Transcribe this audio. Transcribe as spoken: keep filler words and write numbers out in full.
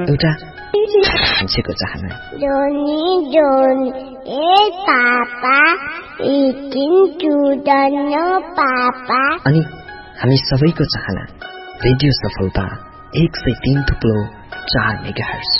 एउटा मान्छेको चाहना जोनी जोनी ए पापा इटिङ चुडन पापा अनि हामी सबैको चाहना रेडियो सफलता एक सय तीन थुप्लो चार मेगाहर्ज